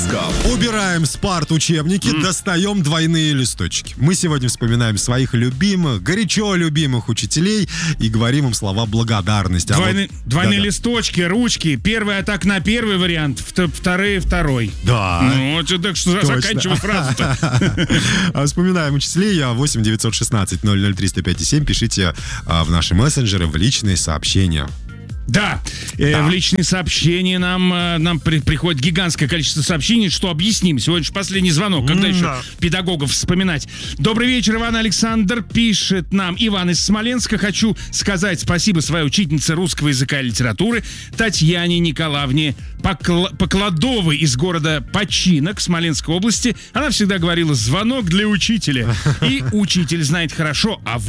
Калейдоскоп. Убираем с парт учебники, достаем двойные листочки. Мы сегодня вспоминаем своих любимых, горячо любимых учителей и говорим им слова благодарности. Двойные листочки, ручки. Первый атак на первый вариант, второй. Да. Ну, так что заканчивай фразу-то. Вспоминаем учителей. 8 916 003 105 7. Пишите в наши мессенджеры, в личные сообщения. Да, в личные сообщения нам приходит гигантское количество сообщений, что объясним. Сегодня же последний звонок, когда еще педагогов вспоминать. Добрый вечер, Иван Александр, пишет нам Иван из Смоленска. Хочу сказать спасибо своей учительнице русского языка и литературы Татьяне Николаевне Покладовой из города Починок Смоленской области. Она всегда говорила: звонок для учителя. И учитель знает хорошо, а вы